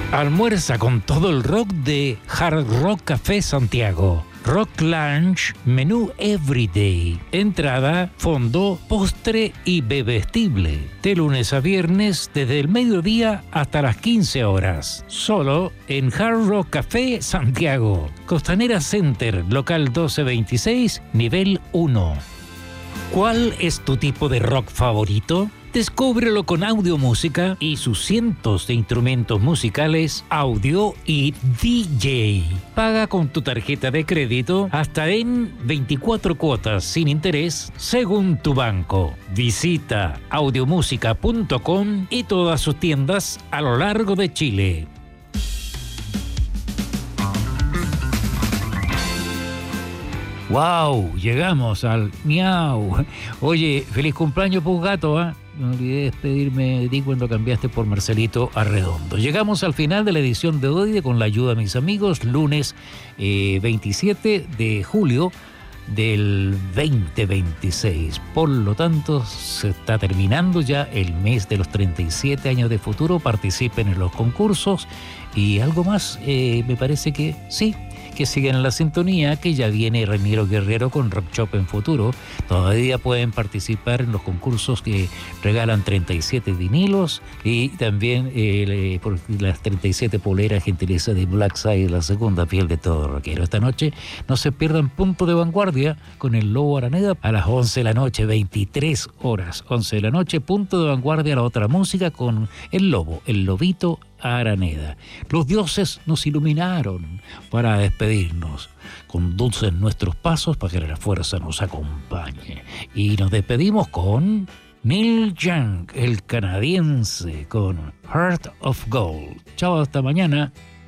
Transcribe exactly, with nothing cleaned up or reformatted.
Almuerza con todo el rock de Hard Rock Café Santiago. Rock Lunch, menú Everyday. Entrada, fondo, postre y bebestible. De lunes a viernes, desde el mediodía hasta las quince horas. Solo en Hard Rock Café Santiago. Costanera Center, local doce veintiséis, nivel uno. ¿Cuál es tu tipo de rock favorito? Descúbrelo con Audio Música y sus cientos de instrumentos musicales, audio y D J. Paga con tu tarjeta de crédito hasta en veinticuatro cuotas sin interés según tu banco. Visita audiomusica punto com y todas sus tiendas a lo largo de Chile. ¡Wow! Llegamos al miau. Oye, feliz cumpleaños, Puzgato, ¿eh? Me olvidé de despedirme de ti cuando cambiaste por Marcelito Arredondo. Llegamos al final de la edición de hoy, con la ayuda de mis amigos, lunes eh, veintisiete de julio del veinte veintiséis. Por lo tanto, se está terminando ya el mes de los treinta y siete años de futuro. Participen en los concursos y algo más, eh, me parece que sí, que sigan en la sintonía, que ya viene Ramiro Guerrero con Rock Shop en futuro. Todavía pueden participar en los concursos que regalan treinta y siete vinilos y también eh, por las treinta y siete poleras gentileza de Black Side, la segunda piel de todo rockero. Esta noche no se pierdan Punto de Vanguardia con el Lobo Araneda a las once de la noche, veintitrés horas, once de la noche, Punto de Vanguardia, la otra música con el Lobo, el Lobito Araneda. Los dioses nos iluminaron para despedirnos. Conducen nuestros pasos para que la fuerza nos acompañe. Y nos despedimos con Neil Young, el canadiense, con Heart of Gold. Chao, hasta mañana.